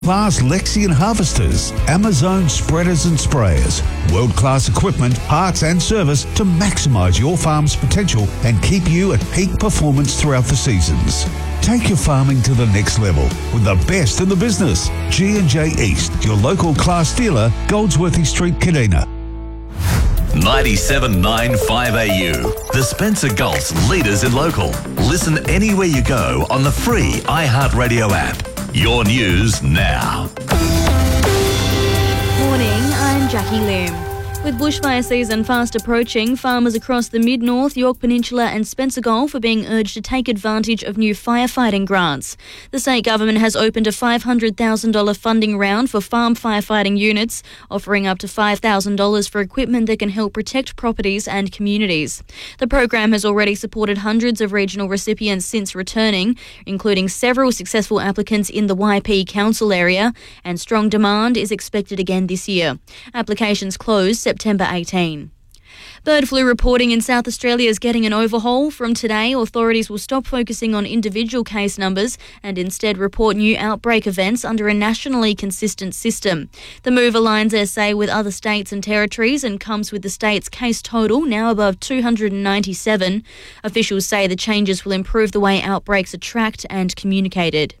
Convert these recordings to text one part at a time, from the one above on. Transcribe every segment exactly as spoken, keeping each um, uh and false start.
Class Lexion harvesters, Amazon spreaders and sprayers, world-class equipment, parts and service to maximise your farm's potential and keep you at peak performance throughout the seasons. Take your farming to the next level with the best in the business. G and J East, your local Class dealer, Goldsworthy Street, Kadina. ninety-seven point nine five A U, the Spencer Gulf's leaders in local. Listen anywhere you go on the free iHeartRadio app. Your news now. Morning, I'm Jackie Lim. With bushfire season fast approaching, farmers across the Mid-North, Yorke Peninsula and Spencer Gulf are being urged to take advantage of new firefighting grants. The state government has opened a five hundred thousand dollars funding round for farm firefighting units, offering up to five thousand dollars for equipment that can help protect properties and communities. The program has already supported hundreds of regional recipients since returning, including several successful applicants in the Y P council area, and strong demand is expected again this year. Applications closed September eighteenth. Bird flu reporting in South Australia is getting an overhaul. From today, authorities will stop focusing on individual case numbers and instead report new outbreak events under a nationally consistent system. The move aligns S A with other states and territories and comes with the state's case total now above two hundred ninety-seven. Officials say the changes will improve the way outbreaks are tracked and communicated.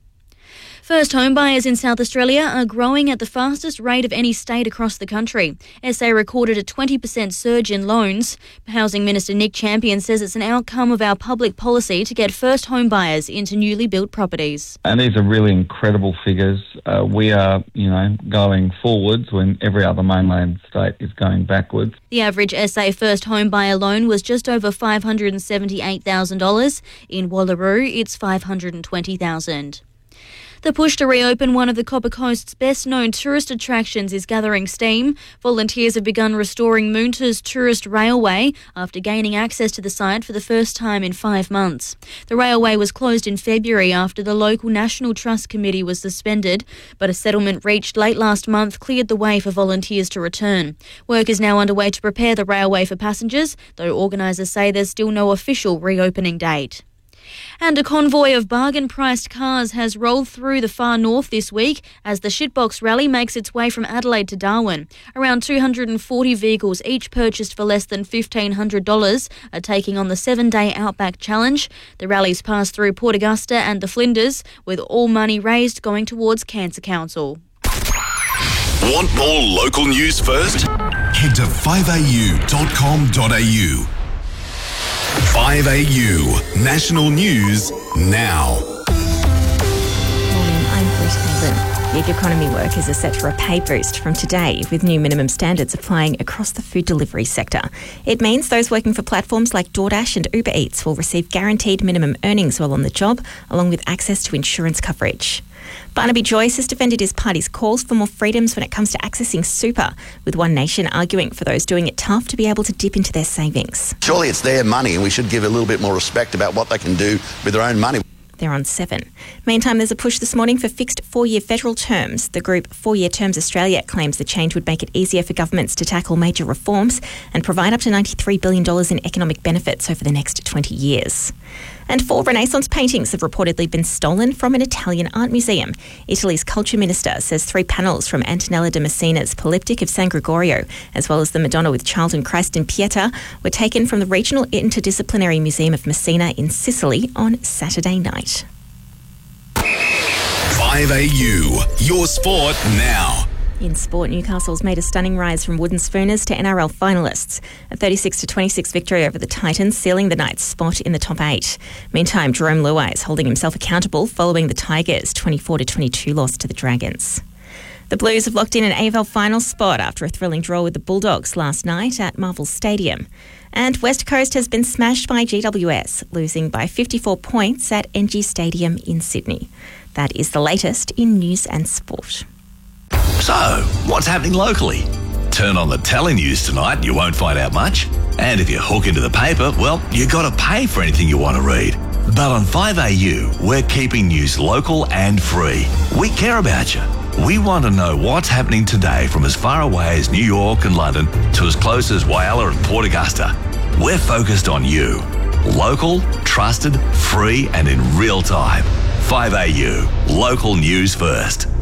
First home buyers in South Australia are growing at the fastest rate of any state across the country. S A recorded a twenty percent surge in loans. Housing Minister Nick Champion says it's an outcome of our public policy to get first home buyers into newly built properties. And these are really incredible figures. Uh, we are, you know, going forwards when every other mainland state is going backwards. The average S A first home buyer loan was just over five hundred seventy-eight thousand dollars. In Wallaroo, it's five hundred twenty thousand dollars. The push to reopen one of the Copper Coast's best-known tourist attractions is gathering steam. Volunteers have begun restoring Moonta's Tourist Railway after gaining access to the site for the first time in five months. The railway was closed in February after the local National Trust Committee was suspended, but a settlement reached late last month cleared the way for volunteers to return. Work is now underway to prepare the railway for passengers, though organisers say there's still no official reopening date. And a convoy of bargain-priced cars has rolled through the far north this week as the Shitbox Rally makes its way from Adelaide to Darwin. Around two hundred forty vehicles, each purchased for less than fifteen hundred dollars, are taking on the seven-day Outback Challenge. The rallies pass through Port Augusta and the Flinders, with all money raised going towards Cancer Council. Want more local news first? Head to five a u dot com dot a u. five A U National News Now. Morning, I'm Bruce Cleveland. Gig economy workers are set for a pay boost from today, with new minimum standards applying across the food delivery sector. It means those working for platforms like DoorDash and Uber Eats will receive guaranteed minimum earnings while on the job, along with access to insurance coverage. Barnaby Joyce has defended his party's calls for more freedoms when it comes to accessing super, with One Nation arguing for those doing it tough to be able to dip into their savings. Surely it's their money and we should give a little bit more respect about what they can do with their own money. They're on seven. Meantime, there's a push this morning for fixed four-year federal terms. The group Four-Year Terms Australia claims the change would make it easier for governments to tackle major reforms and provide up to ninety-three billion dollars in economic benefits over the next twenty years. And four Renaissance paintings have reportedly been stolen from an Italian art museum. Italy's culture minister says three panels from Antonella de Messina's Polyptych of San Gregorio, as well as the Madonna with Child and Christ in Pieta, were taken from the Regional Interdisciplinary Museum of Messina in Sicily on Saturday night. five A U, your sport now. In sport, Newcastle's made a stunning rise from wooden spooners to N R L finalists. A thirty-six to twenty-six victory over the Titans, sealing the Knights' spot in the top eight. Meantime, Jerome Luai is holding himself accountable following the Tigers' twenty-four to twenty-two loss to the Dragons. The Blues have locked in an A F L final spot after a thrilling draw with the Bulldogs last night at Marvel Stadium. And West Coast has been smashed by G W S, losing by fifty-four points at N G Stadium in Sydney. That is the latest in news and sport. So, what's happening locally? Turn on the telenews tonight and you won't find out much. And if you hook into the paper, well, you got to pay for anything you want to read. But on five A U, we're keeping news local and free. We care about you. We want to know what's happening today from as far away as New York and London to as close as Whyalla and Port Augusta. We're focused on you. Local, trusted, free and in real time. five A U, local news first.